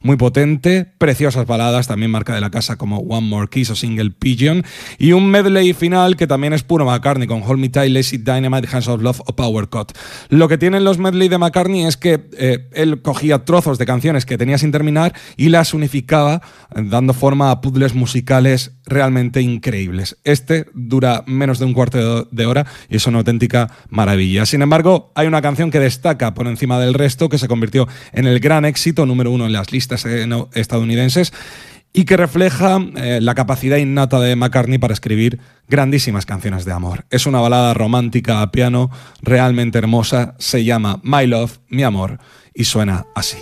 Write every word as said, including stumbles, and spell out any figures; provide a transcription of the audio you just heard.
muy potente, preciosas baladas, también marca de la casa como One More Kiss o Single Pigeon, y un medley final que también es puro McCartney, con Hold Me Tight, Lazy Dynamite, Hands of Love o Power Cut. Lo que tienen los medley de McCartney es que eh, él cogía trozos de canciones que tenía sin terminar y las unificaba, dando forma a puzzles musicales realmente increíbles. Este dura menos de un cuarto de hora y es una auténtica maravilla. Sin embargo, hay una canción que destaca por encima del resto, que se convirtió en el gran éxito número uno en las listas estadounidenses y que refleja eh, la capacidad innata de McCartney para escribir grandísimas canciones de amor. Es una balada romántica a piano realmente hermosa, se llama My Love, Mi Amor, y suena así.